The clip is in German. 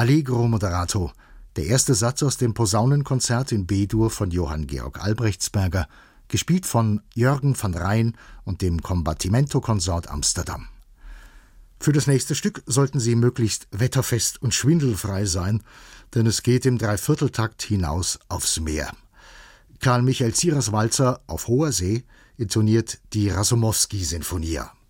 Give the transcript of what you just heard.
Allegro moderato, der erste Satz aus dem Posaunenkonzert in B-Dur von Johann Georg Albrechtsberger, gespielt von Jürgen van Rijn und dem Combattimento-Consort Amsterdam. Für das nächste Stück sollten Sie möglichst wetterfest und schwindelfrei sein, denn es geht im Dreivierteltakt hinaus aufs Meer. Karl Michael Zierers Walzer auf hoher See intoniert die Rasumowski-Sinfonia.